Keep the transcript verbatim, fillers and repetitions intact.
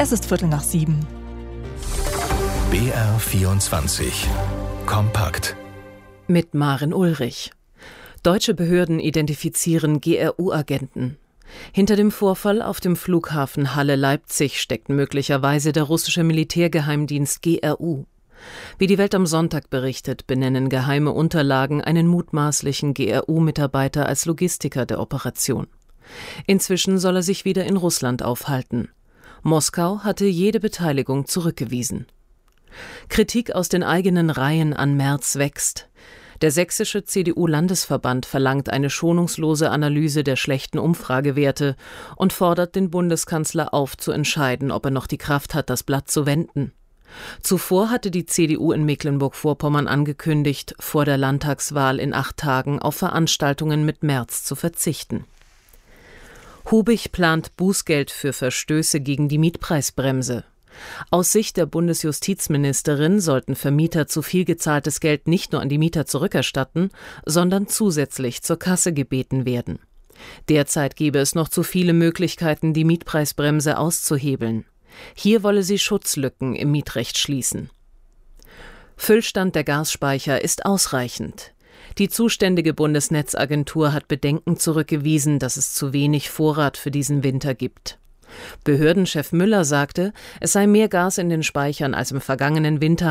Es ist Viertel nach sieben. B R vierundzwanzig Kompakt. Mit Maren Ulrich. Deutsche Behörden identifizieren G R U-Agenten. Hinter dem Vorfall auf dem Flughafen Halle-Leipzig steckt möglicherweise der russische Militärgeheimdienst G R U. Wie die Welt am Sonntag berichtet, benennen geheime Unterlagen einen mutmaßlichen G R U-Mitarbeiter als Logistiker der Operation. Inzwischen soll er sich wieder in Russland aufhalten. Moskau hatte jede Beteiligung zurückgewiesen. Kritik aus den eigenen Reihen an Merz wächst. Der sächsische C D U-Landesverband verlangt eine schonungslose Analyse der schlechten Umfragewerte und fordert den Bundeskanzler auf, zu entscheiden, ob er noch die Kraft hat, das Blatt zu wenden. Zuvor hatte die C D U in Mecklenburg-Vorpommern angekündigt, vor der Landtagswahl in acht Tagen auf Veranstaltungen mit Merz zu verzichten. Hubig plant Bußgeld für Verstöße gegen die Mietpreisbremse. Aus Sicht der Bundesjustizministerin sollten Vermieter zu viel gezahltes Geld nicht nur an die Mieter zurückerstatten, sondern zusätzlich zur Kasse gebeten werden. Derzeit gäbe es noch zu viele Möglichkeiten, die Mietpreisbremse auszuhebeln. Hier wolle sie Schutzlücken im Mietrecht schließen. Füllstand der Gasspeicher ist ausreichend. Die zuständige Bundesnetzagentur hat Bedenken zurückgewiesen, dass es zu wenig Vorrat für diesen Winter gibt. Behördenchef Müller sagte, es sei mehr Gas in den Speichern als im vergangenen Winter,